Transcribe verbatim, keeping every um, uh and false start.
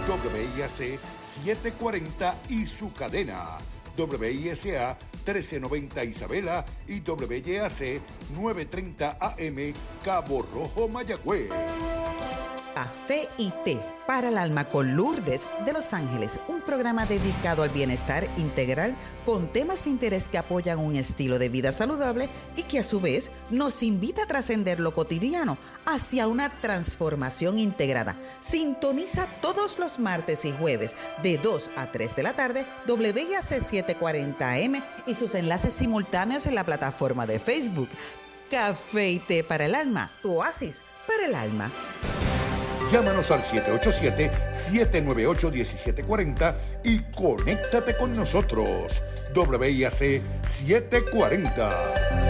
W I A C setecientos cuarenta y su cadena, W I S A trece noventa Isabela y W I A C novecientos treinta A M Cabo Rojo, Mayagüez. Café y té para el alma con Lourdes de Los Ángeles, un programa dedicado al bienestar integral con temas de interés que apoyan un estilo de vida saludable y que a su vez nos invita a trascender lo cotidiano hacia una transformación integrada. Sintoniza todos los martes y jueves de dos a tres de la tarde W I A C setecientos cuarenta A M y sus enlaces simultáneos en la plataforma de Facebook. Café y té para el alma, tu oasis para el alma. Llámanos al siete ocho siete, siete nueve ocho, uno siete cuatro cero y conéctate con nosotros. W I A C setecientos cuarenta.